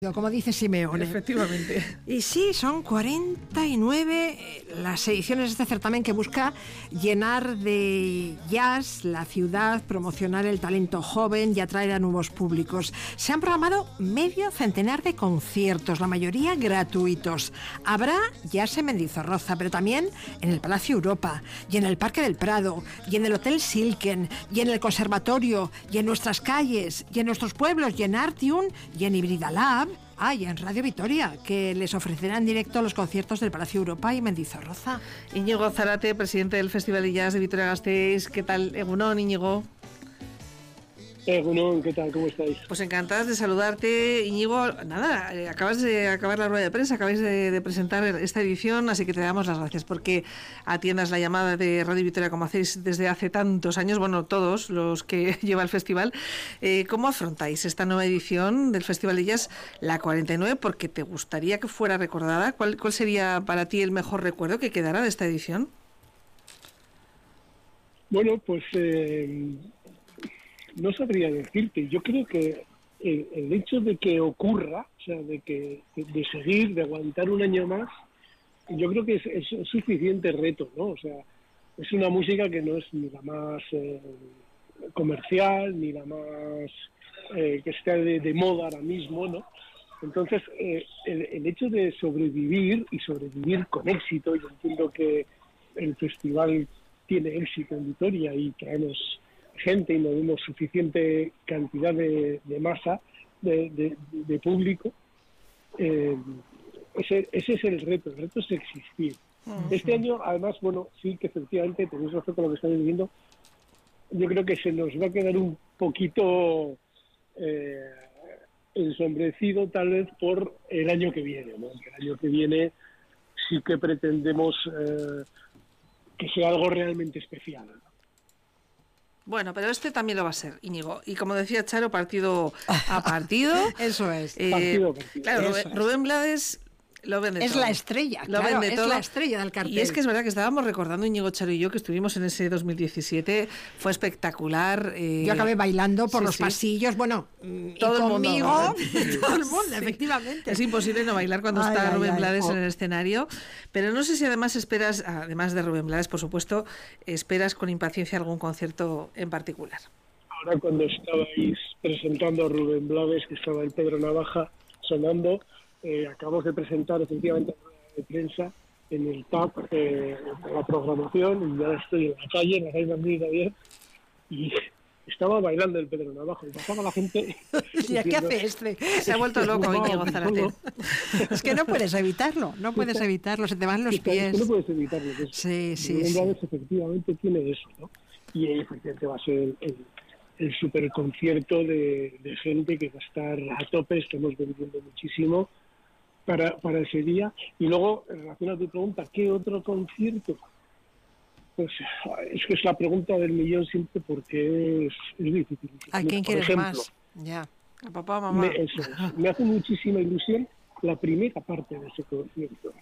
Como dice Simeone. Efectivamente. Y sí, son 49 las ediciones de este certamen que busca llenar de jazz la ciudad, promocionar el talento joven y atraer a nuevos públicos. Se han programado medio centenar de conciertos, la mayoría gratuitos. Habrá jazz en Mendizorroza, pero también en el Palacio Europa, y en el Parque del Prado, y en el Hotel Silken, y en el Conservatorio, y en nuestras calles, y en nuestros pueblos, y en Artium, y en Híbrida Lab. Y en Radio Vitoria, que les ofrecerá en directo los conciertos del Palacio Europa y Mendizorroza. Íñigo Zárate, presidente del Festival de Jazz de Vitoria-Gasteiz. ¿Qué tal, Egunon, Íñigo? Egunon, ¿qué tal? ¿Cómo estáis? Pues encantadas de saludarte, Íñigo. Nada, acabas de acabar la rueda de prensa, acabáis de presentar esta edición, así que te damos las gracias porque atiendas la llamada de Radio Vitoria como hacéis desde hace tantos años, bueno, todos los que lleva el festival. ¿Cómo afrontáis esta nueva edición del Festival de Jazz, la 49, porque te gustaría que fuera recordada? ¿Cuál sería para ti el mejor recuerdo que quedará de esta edición? Bueno, pues no sabría decirte. Yo creo que el hecho de que ocurra, o sea, de seguir, de aguantar un año más, yo creo que es suficiente reto, ¿no? O sea, es una música que no es ni la más comercial, ni la más que está de moda ahora mismo, ¿no? Entonces, el hecho de sobrevivir y sobrevivir con éxito, yo entiendo que el festival tiene éxito en Vitoria y traemos gente y no vemos suficiente cantidad de masa de público. Ese es el reto es existir. Este año, además, bueno, sí que efectivamente tenéis razón con lo que estáis diciendo. Yo creo que se nos va a quedar un poquito ensombrecido tal vez por el año que viene, ¿no? El año que viene sí que pretendemos que sea algo realmente especial, ¿no? Bueno, pero este también lo va a ser, Íñigo. Y como decía Charo, partido a partido. Eso es. Partido. Claro, Rubén Blades lo vende todo. Es la estrella, claro, es la estrella del cartel. Y es que es verdad que estábamos recordando, Íñigo, Charo y yo, que estuvimos en ese 2017, fue espectacular. Yo acabé bailando por los pasillos, todo el conmigo, mundo, todo el mundo, efectivamente. Es imposible no bailar cuando está Rubén Blades en el escenario, pero no sé si además esperas, además de Rubén Blades, por supuesto, esperas con impaciencia algún concierto en particular. Ahora cuando estabais presentando a Rubén Blades, que estaba el Pedro Navaja sonando, acabamos de presentar efectivamente la rueda de prensa en el TAP, la programación, y ya estoy en la calle Madrid ayer, y estaba bailando el Pedro Navajo, y pasaba la gente... ¿Y qué hace este? Se ha vuelto loco Íñigo Zárate. Es que no puedes evitarlo, se te van los pies. No puedes evitarlo. Sí. Efectivamente tiene eso, ¿no? Y efectivamente va a ser el super concierto de gente que va a estar a tope, estamos vendiendo muchísimo para ese día. Y luego, en relación a tu pregunta, ¿qué otro concierto? Pues es que es la pregunta del millón siempre, porque es difícil. ¿A quién quieres más? Ya, a papá, a mamá. Me hace muchísima ilusión la primera parte de ese concierto.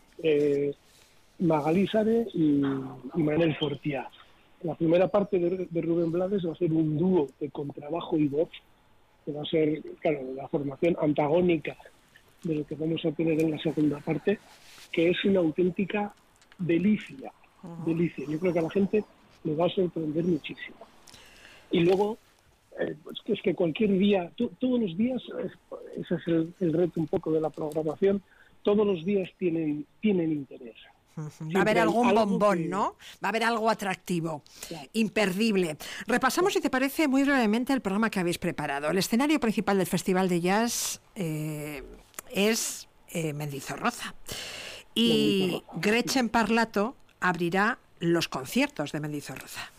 Magalí Sare y Manel Fortià. La primera parte de Rubén Blades va a ser un dúo de contrabajo y voz, que va a ser, claro, la formación antagónica de lo que vamos a tener en la segunda parte, que es una auténtica delicia. Yo creo que a la gente le va a sorprender muchísimo. Y luego, es que cualquier día, todos los días, ese es el reto un poco de la programación, todos los días tienen interés. Va a haber algún bombón, ¿no? Va a haber algo atractivo, claro, imperdible. Repasamos, si te parece, muy brevemente el programa que habéis preparado. El escenario principal del Festival de Jazz es Mendizorroza. Y Gretchen Parlato abrirá los conciertos de Mendizorroza.